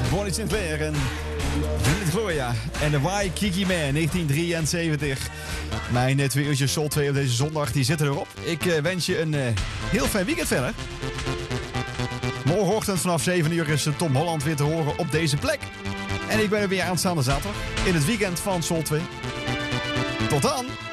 Bonnie Sinclair en Vinnie Gloria en de Waikiki Man 1973. Mijn 2 uurtjes Soul 2 op deze zondag, die zitten erop. Ik wens je een heel fijn weekend verder. Morgenochtend vanaf 7 uur is Tom Holland weer te horen op deze plek. En ik ben er weer aanstaande zaterdag in het weekend van Soul 2. Tot dan!